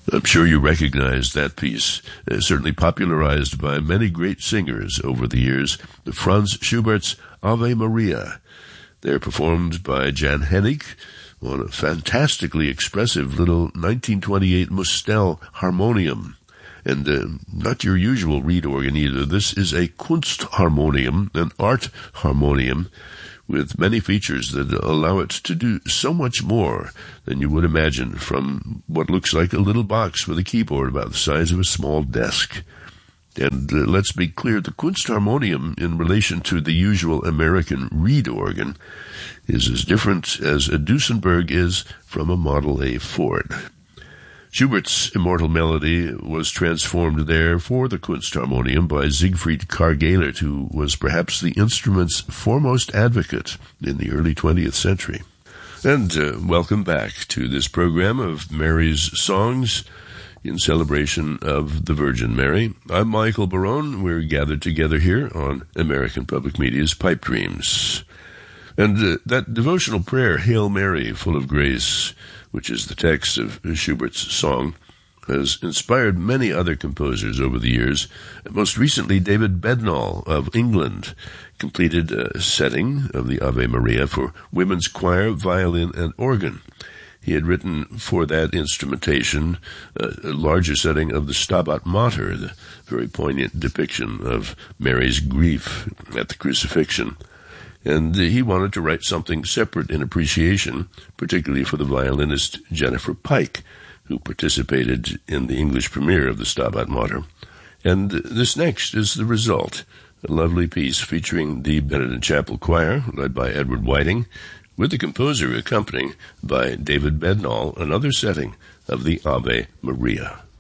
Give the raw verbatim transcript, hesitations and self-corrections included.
I'm sure you recognize that piece, uh, certainly popularized by many great singers over the years, Franz Schubert's Ave Maria. They're performed by Jan Hennig on a fantastically expressive little nineteen twenty-eight Mustel harmonium. And uh, not your usual reed organ either. This is a Kunstharmonium, an art harmonium, with many features that allow it to do so much more than you would imagine from what looks like a little box with a keyboard about the size of a small desk. And uh, let's be clear, the Kunstharmonium, in relation to the usual American reed organ, is as different as a Duesenberg is from a Model A Ford. Schubert's immortal melody was transformed there for the Kunstharmonium by Siegfried Karg-Elert, who was perhaps the instrument's foremost advocate in the early twentieth century. And uh, welcome back to this program of Mary's Songs in celebration of the Virgin Mary. I'm Michael Barone. We're gathered together here on American Public Media's Pipe Dreams. And uh, that devotional prayer, Hail Mary, full of grace, which is the text of Schubert's song, has inspired many other composers over the years. Most recently, David Bednall of England completed a setting of the Ave Maria for women's choir, violin, and organ. He had written for that instrumentation a larger setting of the Stabat Mater, the very poignant depiction of Mary's grief at the crucifixion. And he wanted to write something separate in appreciation, particularly for the violinist Jennifer Pike, who participated in the English premiere of the Stabat Mater. And this next is the result, a lovely piece featuring the Benedict Chapel Choir, led by Edward Whiting, with the composer accompanying by David Bednall, another setting of the Ave Maria.